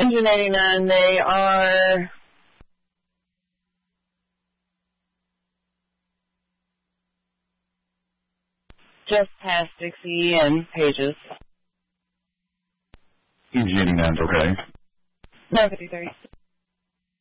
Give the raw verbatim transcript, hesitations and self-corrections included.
Engine eighty-nine, they are just past Dixie and Pages. Engine eighty-nine's okay. nine fifty-three.